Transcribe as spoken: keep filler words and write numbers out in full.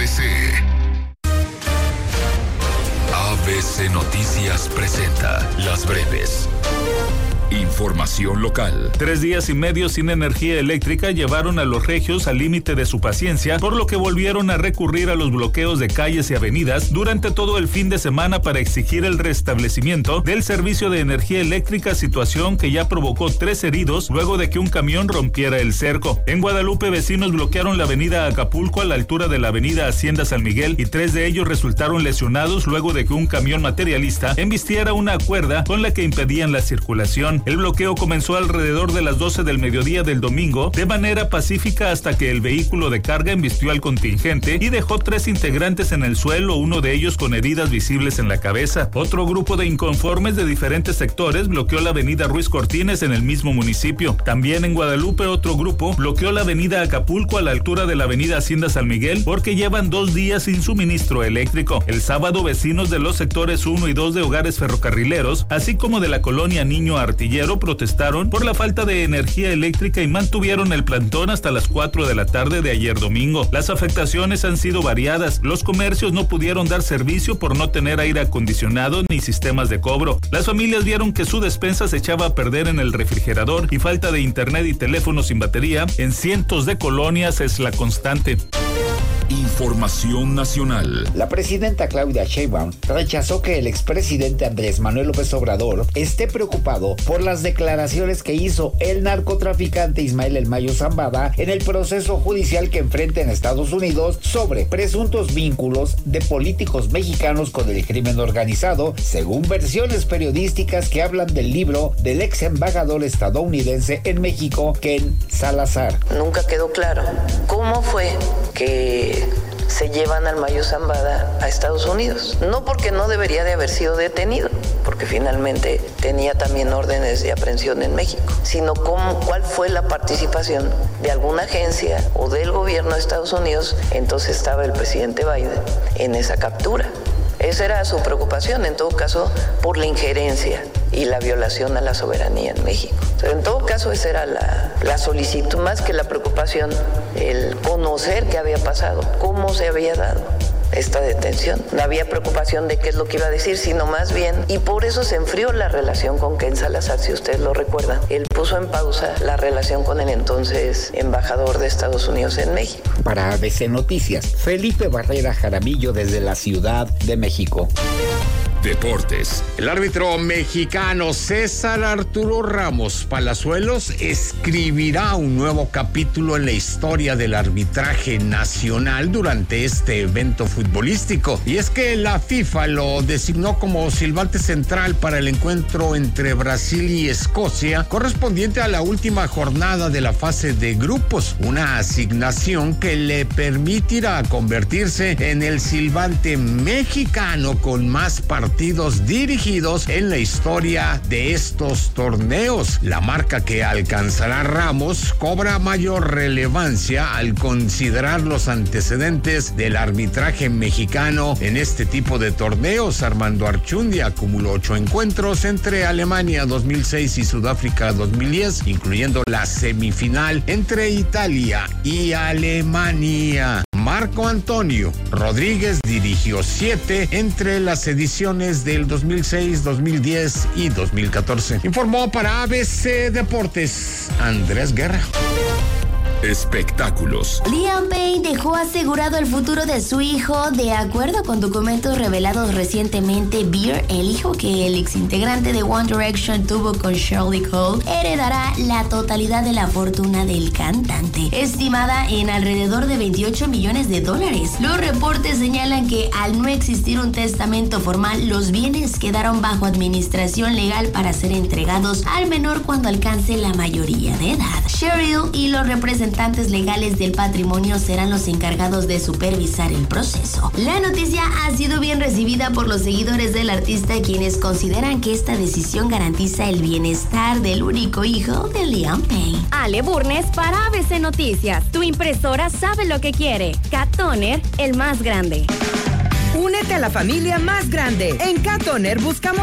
C. A B C Noticias presenta Las Breves. Información local. Tres días y medio sin energía eléctrica llevaron a los regios al límite de su paciencia, por lo que volvieron a recurrir a los bloqueos de calles y avenidas durante todo el fin de semana para exigir el restablecimiento del servicio de energía eléctrica, situación que ya provocó tres heridos luego de que un camión rompiera el cerco. En Guadalupe, vecinos bloquearon la avenida Acapulco a la altura de la avenida Hacienda San Miguel y tres de ellos resultaron lesionados luego de que un camión materialista embistiera una cuerda con la que impedían la circulación. El bloqueo comenzó alrededor de las doce del mediodía del domingo de manera pacífica hasta que el vehículo de carga embistió al contingente y dejó tres integrantes en el suelo, uno de ellos con heridas visibles en la cabeza. Otro grupo de inconformes de diferentes sectores bloqueó la avenida Ruiz Cortines en el mismo municipio. También en Guadalupe, otro grupo bloqueó la avenida Acapulco a la altura de la avenida Hacienda San Miguel porque llevan dos días sin suministro eléctrico. El sábado, vecinos de los sectores uno y dos de hogares ferrocarrileros, así como de la colonia Niño Artillero, protestaron por la falta de energía eléctrica y mantuvieron el plantón hasta las cuatro de la tarde de ayer domingo. Las afectaciones han sido variadas. Los comercios no pudieron dar servicio por no tener aire acondicionado ni sistemas de cobro. Las familias vieron que su despensa se echaba a perder en el refrigerador y falta de internet y teléfonos sin batería en cientos de colonias es la constante. Información nacional. La presidenta Claudia Sheinbaum rechazó que el expresidente Andrés Manuel López Obrador esté preocupado por las declaraciones que hizo el narcotraficante Ismael El Mayo Zambada en el proceso judicial que enfrenta en Estados Unidos sobre presuntos vínculos de políticos mexicanos con el crimen organizado, según versiones periodísticas que hablan del libro del ex embajador estadounidense en México, Ken Salazar. Nunca quedó claro cómo fue que se llevan al Mayo Zambada a Estados Unidos. No porque no debería de haber sido detenido, porque finalmente tenía también órdenes de aprehensión en México, sino cómo, cuál fue la participación de alguna agencia o del gobierno de Estados Unidos, entonces estaba el presidente Biden, en esa captura. Esa era su preocupación, en todo caso, por la injerencia y la violación a la soberanía en México. Pero en todo caso, esa era la, la solicitud, más que la preocupación, el conocer qué había pasado, cómo se había dado esta detención. No había preocupación de qué es lo que iba a decir, sino más bien, y por eso se enfrió la relación con Ken Salazar, si ustedes lo recuerdan. Él puso en pausa la relación con el entonces embajador de Estados Unidos en México. Para A B C Noticias, Felipe Barrera Jaramillo desde la Ciudad de México. Deportes. El árbitro mexicano César Arturo Ramos Palazuelos escribirá un nuevo capítulo en la historia del arbitraje nacional durante este evento futbolístico. Y es que la FIFA lo designó como silbante central para el encuentro entre Brasil y Escocia, correspondiente a la última jornada de la fase de grupos, una asignación que le permitirá convertirse en el silbante mexicano con más partidos partidos dirigidos en la historia de estos torneos. La marca que alcanzará Ramos cobra mayor relevancia al considerar los antecedentes del arbitraje mexicano en este tipo de torneos. Armando Archundia acumuló ocho encuentros entre Alemania dos mil seis y Sudáfrica dos mil diez, incluyendo la semifinal entre Italia y Alemania. Marco Antonio Rodríguez dirigió siete entre las ediciones del dos mil seis, dos mil diez y dos mil catorce. Informó para A B C Deportes Andrés Guerra. Espectáculos. Liam Payne dejó asegurado el futuro de su hijo. De acuerdo con documentos revelados recientemente, Bear, el hijo que el exintegrante de One Direction tuvo con Shirley Cole, heredará la totalidad de la fortuna del cantante, estimada en alrededor de veintiocho millones de dólares. Los reportes señalan que al no existir un testamento formal, los bienes quedaron bajo administración legal para ser entregados al menor cuando alcance la mayoría de edad. Cheryl y los representantes legales del patrimonio serán los encargados de supervisar el proceso. La noticia ha sido bien recibida por los seguidores del artista, quienes consideran que esta decisión garantiza el bienestar del único hijo de Liam Payne. Ale Burnes para A B C Noticias. Tu impresora sabe lo que quiere. Cat Toner, el más grande. Únete a la familia más grande. En Cat Toner buscamos